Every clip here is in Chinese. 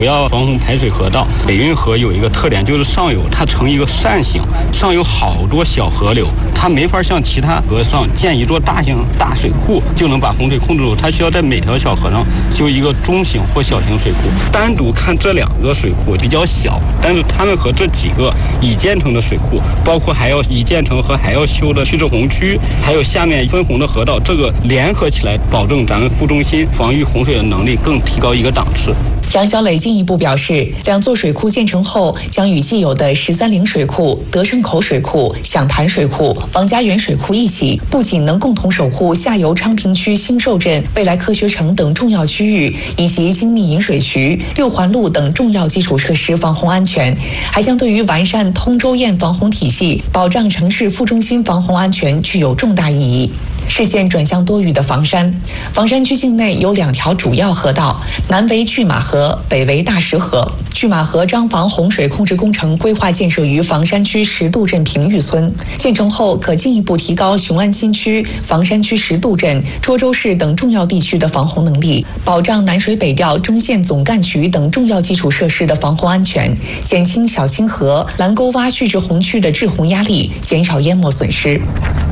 不要防洪排水河道。北运河有一个特点，就是上游它呈一个扇形，上有好多小河流，它没法像其他河上建一座大型大水库就能把洪水控制住，它需要在每条小河上修一个中型或小型水库。单独看这两个水库比较小，但是它们和这几个已建成的水库，包括还要已建成和还要修的蓄滞洪区，还有下面分洪的河道，这个联合起来，保证咱们副中心防御洪水的能力更提高一个档次。 杨小磊进一步表示，两座水库建成后，将与既有的13陵水库、德胜口水库、响潭水库、王家园水库一起，不仅能共同守护下游昌平区兴寿镇、未来科学城等重要区域，以及精密引水渠、六环路等重要基础设施防洪安全，还将对于完善通州堰防洪体系、保障城市副中心防洪安全具有重大意义。视线转向多雨的房山区境内有2条主要河道，南为拒马河，北为大石河。拒马河张防洪水控制工程规划建设于房山区石渡镇平峪村，建成后可进一步提高雄安新区、房山区石渡镇、涿州市等重要地区的防洪能力，保障南水北调中线总干渠等重要基础设施的防洪安全，减轻小清河、蓝沟洼蓄滞洪区的滞洪压力，减少淹没损失。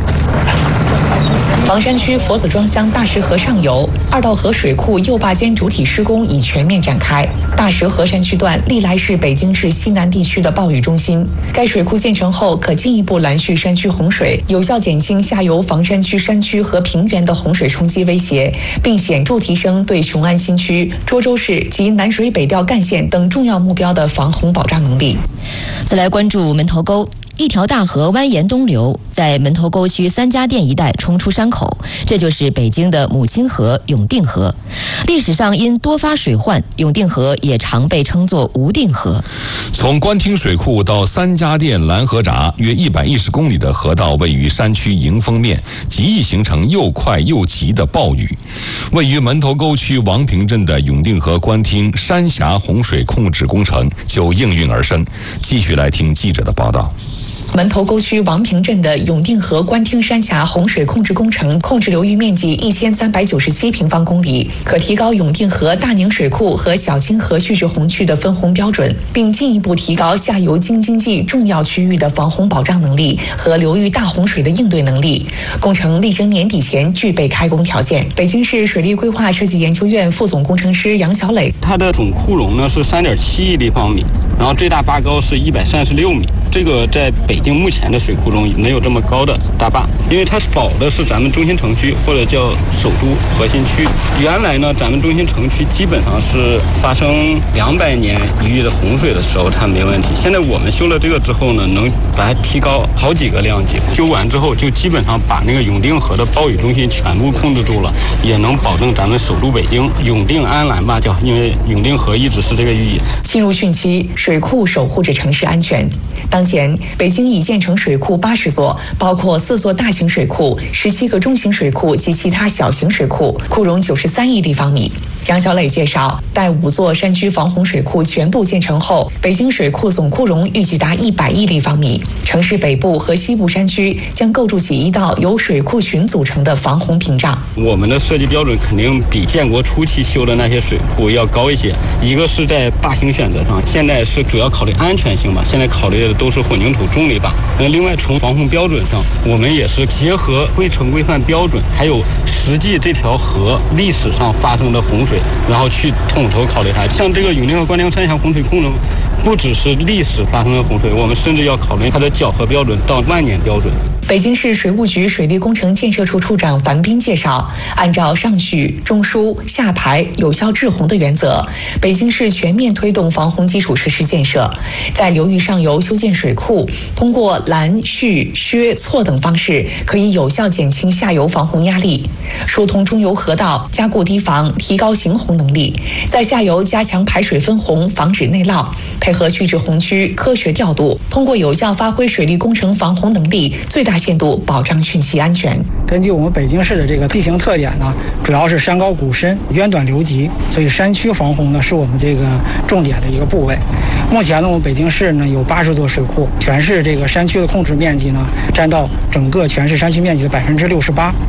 房山区佛子庄乡大石河上游2道河水库右坝间主体施工已全面展开。大石河山区段历来是北京市西南地区的暴雨中心，该水库建成后可进一步拦蓄山区洪水，有效减轻下游房山区山区和平原的洪水冲击威胁，并显著提升对雄安新区、涿州市及南水北调干线等重要目标的防洪保障能力。 再来关注门头沟。一条大河蜿蜒东流，在门头沟区3家店一带冲出山口，这就是北京的母亲河永定河。历史上因多发水患，永定河也常被称作无定河。 从官厅水库到3家店拦河闸，约110公里的河道位于山区迎风面，极易形成又快又急的暴雨。位于门头沟区王平镇的永定河官厅山峡洪水控制工程就应运而生。继续来听记者的报道。 门头沟区王平镇的永定河官厅山峡洪水控制工程控制流域面积1397平方公里，可提高永定河大宁水库和小清河蓄滞洪区的分洪标准，并进一步提高下游京津冀重要区域的防洪保障能力和流域大洪水的应对能力。工程力争年底前具备开工条件。北京市水利规划设计研究院副总工程师杨小磊， 它的总库容呢是3.7亿立方米，然后最大坝高是136米。这个在北京目前的水库中没有这么高的大坝，因为它保的是咱们中心城区或者叫首都核心区。原来呢，咱们中心城区基本上是发生200年一遇的洪水的时候它没问题。现在我们修了这个之后呢，能把它提高好几个量级。修完之后就基本上把那个永定河的暴雨中心全部控制住了，也能保证咱们首都北京永定安澜吧，叫因为永定河一直是这个寓意。 进入汛期，水库守护着城市安全。当前，北京已建成水库80座，包括4座大型水库、17个中型水库及其他小型水库，库容93亿立方米。杨小磊介绍，待5座山区防洪水库全部建成后，北京水库总库容预计达100亿立方米。城市北部和西部山区将构筑起一道由水库群组成的防洪屏障。 我们的设计标准肯定比建国初期修的那些水库要高一些。一个是在坝型选择上，现在是主要考虑安全性吧，现在考虑的都是混凝土重力坝。另外从防洪标准上，我们也是结合规程规范标准，还有实际这条河历史上发生的洪水，然后去统筹考虑它。像这个永定河官厅山峡洪水控制，不只是历史发生的洪水，我们甚至要考虑它的搅和标准到万年标准。 北京市水务局水利工程建设处处长樊斌介绍，按照上蓄、中枢、下排、有效滞洪的原则，北京市全面推动防洪基础设施建设，在流域上游修建水库，通过拦、蓄、削、错等方式，可以有效减轻下游防洪压力，疏通中游河道，加固堤防，提高行洪能力，在下游加强排水分洪，防止内涝，配合蓄滞洪区科学调度，通过有效发挥水利工程防洪能力，最大限度保障汛期安全。 根据我们北京市的这个地形特点呢，主要是山高谷深、渊短流急，所以山区防洪呢是我们这个重点的一个部位。目前呢，我们北京市呢有80座水库，全市这个山区的控制面积呢占到整个全市山区面积的68%。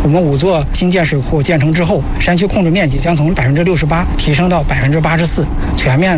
我们5座新建水库建成之后，山区控制面积将从68%提升到84%，全面